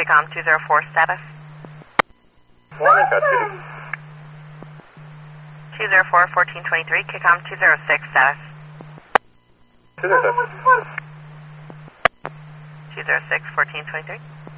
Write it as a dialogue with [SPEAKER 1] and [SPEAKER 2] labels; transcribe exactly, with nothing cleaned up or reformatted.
[SPEAKER 1] Kickcom two zero four status.
[SPEAKER 2] One Infest City.
[SPEAKER 1] two zero four, fourteen twenty-three, Kickcom two zero six status.
[SPEAKER 2] two zero six.
[SPEAKER 1] two zero six, fourteen twenty-three.